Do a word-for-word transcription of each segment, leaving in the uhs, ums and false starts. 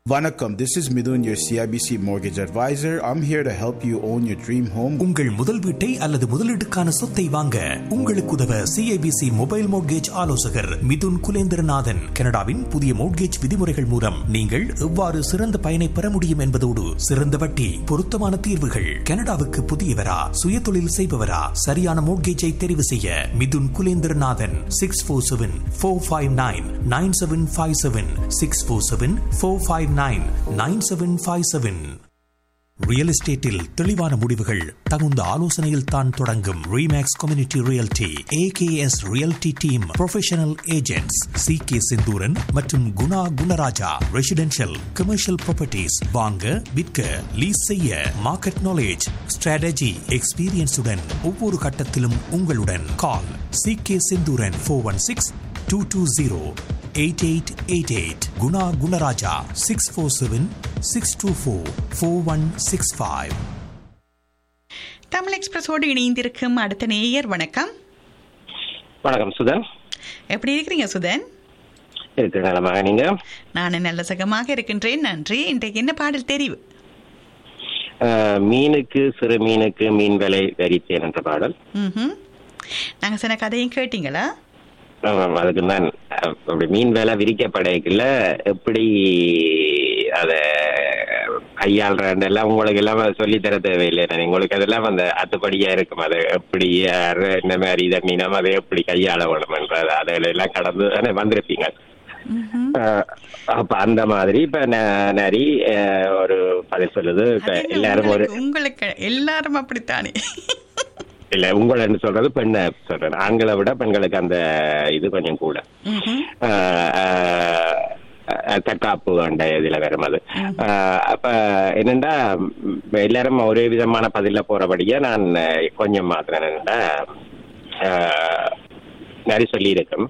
Vanakkam, this is Midun, your C I B C mortgage advisor. I'm here to help you own your dream home. உங்கள் முதல் வீட்டை அல்லது முதலீட்டுக்கான சொத்தை வாங்க உங்களுக்கு உதவ C I B C mobile mortgage ஆலோசகர் மிதுன் குலேந்திரநாதன். கனடாவின் புதிய மோட்கேஜ் விதிமுறைகள் மூலம் நீங்கள் எவ்வாறு சிறந்த பயனை பெற முடியும் என்பதோடு சிறந்த வட்டி, பொருத்தமான தீர்வுகள். கனடாவுக்கு புதியவரா, சுய தொழில் செய்பவரா, சரியான மோட்கேஜை தெரிவு செய்ய Mithun Kulendranathan. Six four seven four five nine nine seven five seven six four seven four five nine nine seven five seven. Real எஸ்டேட்டில் தெளிவான முடிவுகள் தகுந்த ஆலோசனையில் தான் தொடங்கும். Remakes community realty, A K S realty team professional agents C K Senthuran மற்றும் Guna Gunaraja. Residential, commercial properties வாங்க, விற்க, லீஸ் செய்ய, மார்க்கெட் நாலேஜ், ஸ்ட்ராட்டஜி, எக்ஸ்பீரியன்ஸுடன் ஒவ்வொரு கட்டத்திலும் உங்களுடன். கால் C K Senthuran four one six two two zero eight eight eight eight. Guna Gunaraja six four seven six two four four one six five. Tamil எக்ஸ்பிரஸோடு இணைந்திருக்கும் அடுத்த நேயர். வணக்கம். வணக்கம் சுதன், எப்படி இருக்கிறீங்க சுதன்? இருக்கு நலமாக. நீங்க? நான் நல்ல சுகமாக இருக்கின்றேன், நன்றி. இன்றைக்கு என்ன பாடல் தெரிவு? மீனுக்கு சிறு மீனுக்கு மீன் விலை வரித்தேன் என்ற பாடல். ம், நாங்க சொன்ன கதையும் கேட்டீங்களா? அதுக்கு தான் அப்படி மீன் வேலை விரிக்கப்படைக்குள்ள எப்படி அதை கையாளுறதெல்லாம் உங்களுக்கு எல்லாம் சொல்லி தர தேவையில்லை. உங்களுக்கு அதெல்லாம் அந்த அத்துப்படியா இருக்கும். அதை எப்படி இந்த மாதிரி இதை மீனம் அதை எப்படி கையாள வேணும்ன்றது அதெல்லாம் கடந்து தானே வந்திருப்பீங்க. அப்ப அந்த மாதிரி இப்ப நரி ஒரு பதில் சொல்லுது. இப்ப எல்லாரும் ஒரு உங்களுக்கு எல்லாரும் அப்படித்தானே இல்ல, உங்களை சொல்றது பெண்ணை சொல்றேன். ஆண்களை விட பெண்களுக்கு அந்த இது கொஞ்சம் கூட தற்காப்பு கண்ட இதுல வரும் அது. அப்ப என்னண்டா எல்லாரும் ஒரே விதமான பதில போறபடியா நான் கொஞ்சம் மாத்திரம் என்னண்டா நிறைய சொல்லி இருக்கும்.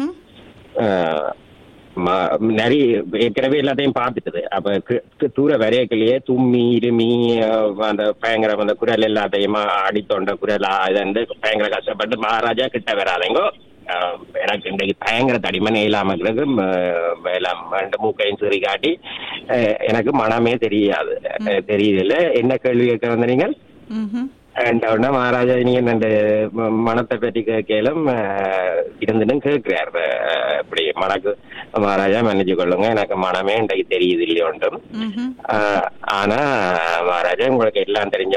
நிறைய ஏற்கனவே எல்லாத்தையும் பார்த்துட்டுது. அப்ப தூர வரையக்கிலேயே தும்மி இருமி அந்த பயங்கர அந்த குரல் எல்லாத்தையும் அடித்தோண்ட குரல் இது பயங்கர கஷ்டப்பட்டு மகாராஜா கிட்ட வராதேங்கோ, எனக்கு இன்றைக்கு பயங்கர தடிமன் இல்லாமங்களுக்கு ரெண்டு மூக்கையும் சிறி காட்டி எனக்கு மனமே தெரியாது தெரியுதுல்ல. என்ன கேள்வி கேட்க வந்த நீங்கள்? உடனே மகாராஜா நீங்க இந்த மனத்தை பற்றி கேட்கலும் இருந்துன்னு கேட்கிறார். இப்படி மனக்கு மகாராஜா மன்னிச்சு கொள்ளுங்க, எனக்கு மனமே இன்றைக்கு தெரியுது இல்லையோன்றும். ஆனா மகாராஜா உங்களுக்கு எல்லாம் தெரிஞ்ச